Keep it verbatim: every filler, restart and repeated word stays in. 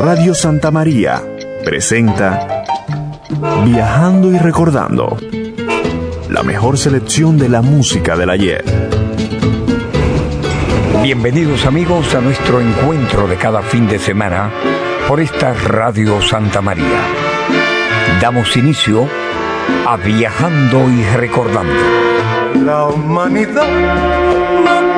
Radio Santa María presenta Viajando y Recordando, la mejor selección de la música del ayer. Bienvenidos amigos a nuestro encuentro de cada fin de semana por esta Radio Santa María. Damos inicio a Viajando y Recordando. La humanidad no